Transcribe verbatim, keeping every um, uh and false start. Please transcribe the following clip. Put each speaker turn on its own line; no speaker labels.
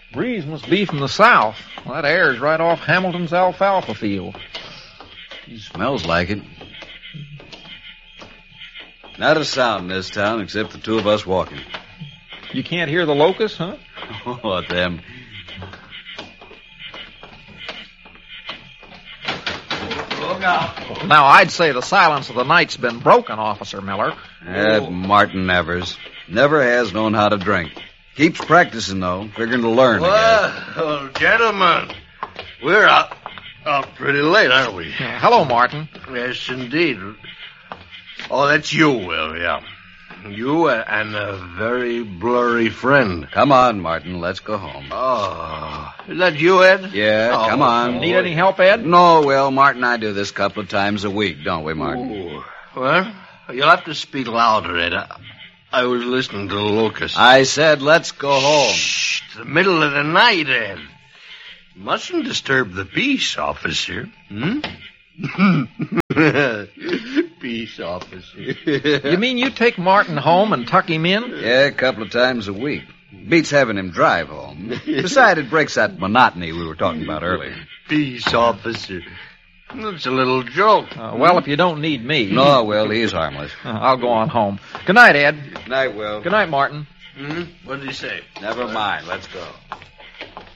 Breeze must be from the south. Well, that air's right off Hamilton's alfalfa field.
It smells like it. Not a sound in this town except the two of us walking.
You can't hear the locusts, huh?
What, them? Look out.
Now, I'd say the silence of the night's been broken, Officer Miller.
That Martin Evers never has known how to drink. Keeps practicing, though, figuring to learn.
Well, gentlemen, we're out, out pretty late, aren't we?
Yeah, hello, Martin.
Yes, indeed. Oh, that's you, Will, yeah. You and a very blurry friend.
Come on, Martin, let's go home.
Oh, is that you, Ed?
Yeah,
oh,
come on.
Need any help, Ed?
No, Will, Martin and I do this a couple of times a week, don't we, Martin?
Ooh. Well, you'll have to speak louder, Ed. I, I was listening to the locusts.
I said let's go home.
Shh, it's the middle of the night, Ed. You mustn't disturb the peace, officer. Hmm? Peace, officer.
You mean you take Martin home and tuck him in?
Yeah, a couple of times a week. Beats having him drive home. Besides, it breaks that monotony we were talking about earlier.
Peace, officer. It's a little joke.
Uh, well, if you don't need me...
No, Will, he's harmless.
Uh, I'll go on home. Good night, Ed.
Good night, Will.
Good night, Martin.
Hmm? What did he say?
Never mind, let's go.